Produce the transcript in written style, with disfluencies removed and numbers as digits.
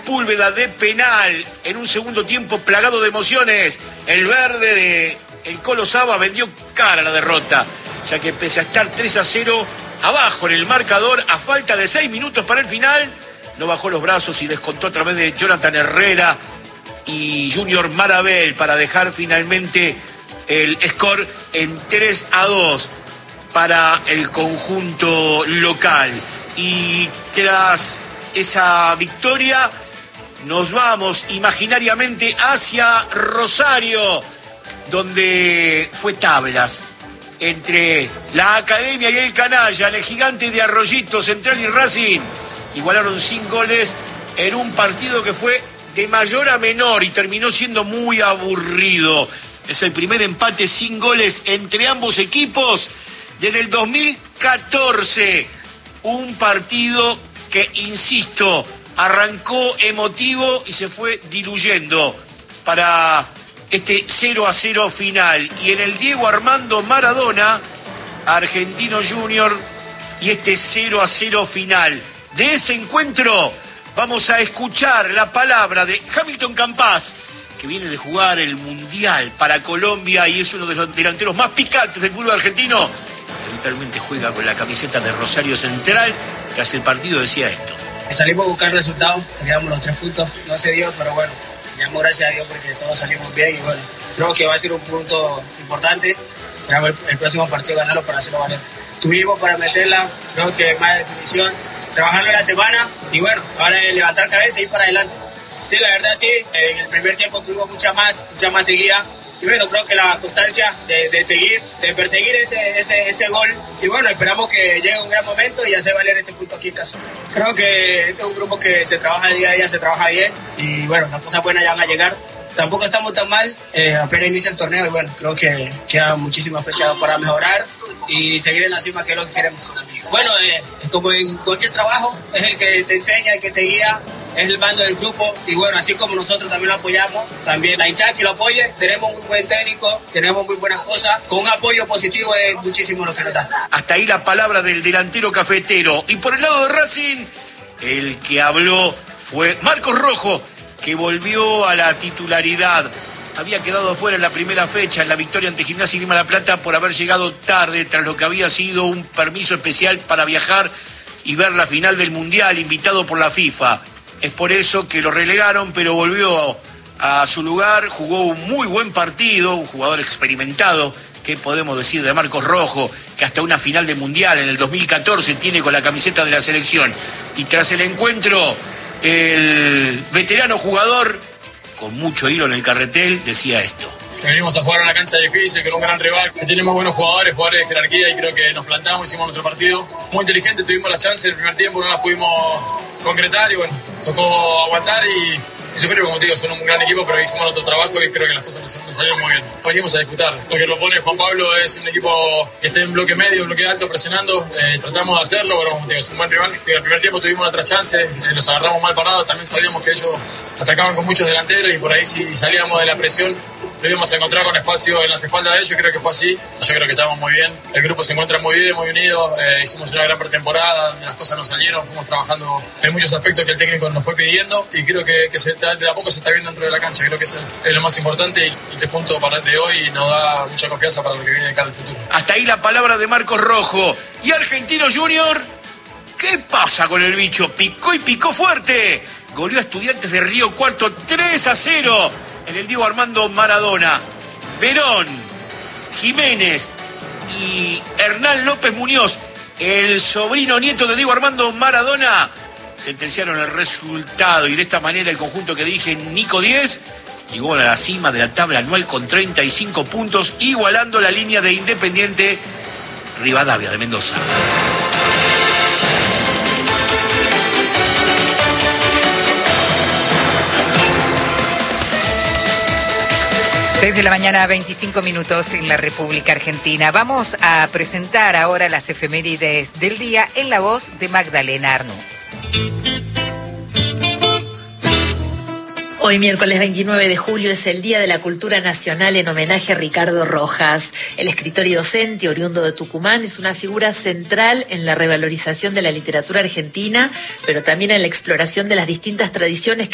Sepúlveda de penal en un segundo tiempo plagado de emociones. El verde de el Colo Saba vendió cara a la derrota, ya que pese a estar 3-0 abajo en el marcador, a falta de 6 minutos para el final, no bajó los brazos y descontó a través de Jonathan Herrera y Junior Marabel para dejar finalmente el score en 3-2 para el conjunto local. Y tras esa victoria nos vamos imaginariamente hacia Rosario, donde fue tablas entre la Academia y el Canalla. El Gigante de Arroyito, Central y Racing igualaron sin goles en un partido que fue de mayor a menor y terminó siendo muy aburrido. Es el primer empate sin goles entre ambos equipos desde el 2014. Un partido que, insisto, arrancó emotivo y se fue diluyendo para este 0-0 final. Y en el Diego Armando Maradona, Argentino Junior, y este 0-0 final. De ese encuentro vamos a escuchar la palabra de Hamilton Campas, que viene de jugar el Mundial para Colombia y es uno de los delanteros más picantes del fútbol argentino. Habitualmente juega con la camiseta de Rosario Central. Tras el partido decía esto: salimos a buscar resultados, teníamos los 3 puntos, no se dio, pero bueno, le damos gracias a Dios porque todos salimos bien y bueno, creo que va a ser un punto importante. Esperamos el próximo partido ganarlo para hacerlo valer. Tuvimos para meterla, creo que más definición, trabajarlo en la semana y bueno, ahora es levantar cabeza y ir para adelante. Sí, la verdad sí, en el primer tiempo tuvimos mucha más seguida. Y bueno, creo que la constancia de seguir, de perseguir ese gol. Y bueno, esperamos que llegue un gran momento y hacer valer este punto aquí en casa. Creo que este es un grupo que se trabaja día a día, se trabaja bien. Y bueno, las cosas buenas ya van a llegar. Tampoco estamos tan mal, apenas inicia el torneo y bueno, creo que quedan muchísimas fechas para mejorar y seguir en la cima, que es lo que queremos. Bueno, como en cualquier trabajo, es el que te enseña, el que te guía, es el mando del grupo y bueno, así como nosotros también lo apoyamos, también la hinchada que lo apoye, tenemos muy buen técnico, tenemos muy buenas cosas, con un apoyo positivo es muchísimo lo que nos da. Hasta ahí la palabra del delantero cafetero. Y por el lado de Racing, el que habló fue Marcos Rojo, que volvió a la titularidad. Había quedado afuera en la primera fecha en la victoria ante Gimnasia y Grima La Plata por haber llegado tarde tras lo que había sido un permiso especial para viajar y ver la final del Mundial, invitado por la FIFA. Es por eso que lo relegaron, pero volvió a su lugar, jugó un muy buen partido, un jugador experimentado. ¿Qué podemos decir de Marcos Rojo? Que hasta una final de Mundial en el 2014 tiene con la camiseta de la selección. Y tras el encuentro, el veterano jugador, con mucho hilo en el carretel, decía esto: venimos a jugar a una cancha difícil, con un gran rival, que tenemos buenos jugadores de jerarquía y creo que nos plantamos, hicimos nuestro partido muy inteligente, tuvimos la chance en el primer tiempo, no las pudimos concretar y bueno, tocó aguantar y sufrir, como te digo, son un gran equipo, pero hicimos nuestro trabajo y creo que las cosas nos salieron muy bien. Venimos a disputar. Lo que propone Juan Pablo es un equipo que esté en bloque medio, bloque alto, presionando. Tratamos de hacerlo, pero como te digo, es un buen rival. En el primer tiempo tuvimos otra chance, los agarramos mal parados. También sabíamos que ellos atacaban con muchos delanteros y por ahí si salíamos de la presión lo íbamos a encontrar con espacio en las espaldas de ellos. Creo que fue así. Yo creo que estamos muy bien. El grupo se encuentra muy bien, muy unido. Hicimos una gran pretemporada donde las cosas nos salieron. Fuimos trabajando en muchos aspectos que el técnico nos fue pidiendo y creo que de a poco se está viendo dentro de la cancha. Creo que eso es lo más importante y este punto para de hoy nos da mucha confianza para lo que viene de cara al futuro. Hasta ahí la palabra de Marcos Rojo. Y Argentino Junior, ¿qué pasa con el bicho? Picó y picó fuerte. Goleó a Estudiantes de Río Cuarto 3-0 en el Diego Armando Maradona. Verón, Jiménez y Hernán López Muñoz, el sobrino nieto de Diego Armando Maradona, sentenciaron el resultado y de esta manera el conjunto que dije, Nico 10, llegó a la cima de la tabla anual con 35 puntos, igualando la línea de Independiente Rivadavia de Mendoza. De la mañana, 25 minutos en la República Argentina. Vamos a presentar ahora las efemérides del día en la voz de Magdalena Arnú. Hoy, miércoles 29 de julio, es el Día de la Cultura Nacional en homenaje a Ricardo Rojas. El escritor y docente, oriundo de Tucumán, es una figura central en la revalorización de la literatura argentina, pero también en la exploración de las distintas tradiciones